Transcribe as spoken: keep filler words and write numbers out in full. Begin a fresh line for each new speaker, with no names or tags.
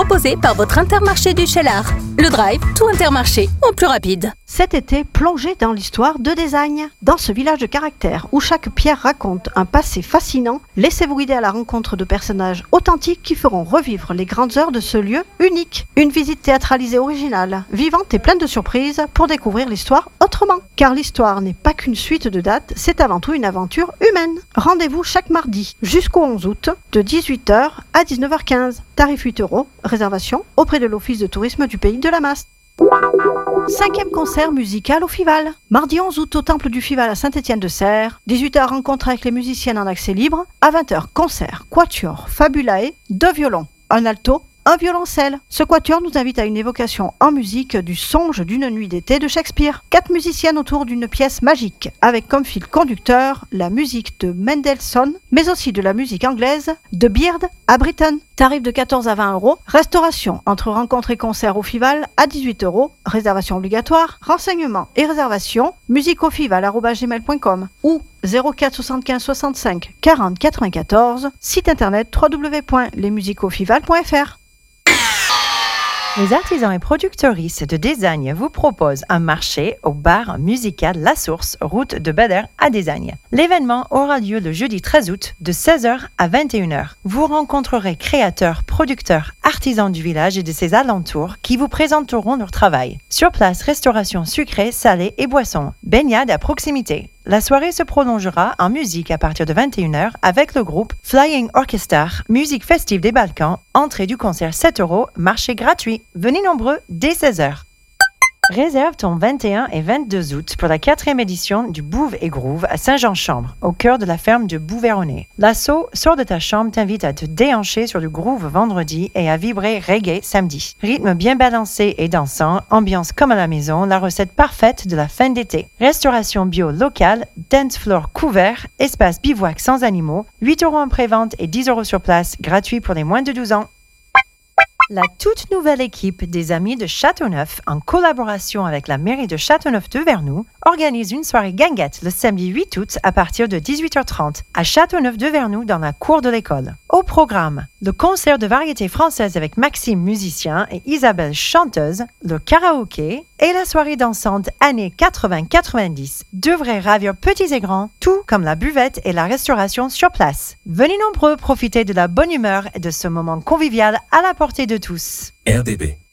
proposé par votre Intermarché du Cheylard. Le Drive, tout Intermarché, en plus rapide.
Cet été, plongez dans l'histoire de Désagne. Dans ce village de caractère où chaque pierre raconte un passé fascinant, laissez-vous guider à la rencontre de personnages authentiques qui feront revivre les grandes heures de ce lieu unique. Une visite théâtralisée originale, vivante et pleine de surprises pour découvrir l'histoire autrement. Car l'histoire n'est pas qu'une suite de dates, c'est avant tout une aventure humaine. Rendez-vous chaque mardi jusqu'au onze août de dix-huit heures à dix-neuf heures quinze. Tarif huit euros. Réservation auprès de l'Office de tourisme du Pays de la Masse. Cinquième concert musical au Fival. Mardi onze août au Temple du Fival à Saint-Étienne-de-Serres. dix-huit heures rencontre avec les musiciennes en accès libre. À vingt heures concert, quatuor, fabulae, deux violons, un alto, un violoncelle. Ce quatuor nous invite à une évocation en musique du songe d'une nuit d'été de Shakespeare. Quatre musiciennes autour d'une pièce magique, avec comme fil conducteur la musique de Mendelssohn, mais aussi de la musique anglaise de Beard à Britten. Tarif de quatorze à vingt euros. Restauration entre rencontre et concert au Fival à dix-huit euros. Réservation obligatoire. Renseignements et réservations musiqueaufival arobase gmail point com ou zéro quatre soixante-quinze soixante-cinq quarante quatre-vingt-quatorze. Site internet w w w point les musiques au fival point f r.
Les artisans et productrices de Désagne vous proposent un marché au bar musical La Source, route de Bel-Air à Désagne. L'événement aura lieu le jeudi treize août de seize heures à vingt et une heures. Vous rencontrerez créateurs, producteurs, artisans du village et de ses alentours qui vous présenteront leur travail. Sur place, restauration sucrée, salée et boissons. Baignade à proximité. La soirée se prolongera en musique à partir de vingt et une heures avec le groupe Flying Orchestra, musique festive des Balkans, entrée du concert sept euros, marché gratuit. Venez nombreux dès seize heures. Réserve ton vingt et un et vingt-deux août pour la quatrième édition du Bouve et Groove à Saint-Jean-Chambre, au cœur de la ferme de Bouveronnet. L'assaut Sors de ta chambre t'invite à te déhancher sur du groove vendredi et à vibrer reggae samedi. Rythme bien balancé et dansant, ambiance comme à la maison, la recette parfaite de la fin d'été. Restauration bio locale, dance floor couvert, espace bivouac sans animaux, huit euros en pré-vente et dix euros sur place, gratuit pour les moins de douze ans. La toute nouvelle équipe des Amis de Châteauneuf, en collaboration avec la mairie de Châteauneuf-de-Vernoux, organise une soirée guinguette le samedi huit août à partir de dix-huit heures trente à Châteauneuf-de-Vernoux dans la cour de l'école. Au programme, le concert de variété française avec Maxime musicien et Isabelle chanteuse, le karaoké et la soirée dansante années quatre-vingts quatre-vingt-dix devraient ravir petits et grands, tout comme la buvette et la restauration sur place. Venez nombreux profiter de la bonne humeur et de ce moment convivial à la portée de tous.
R D B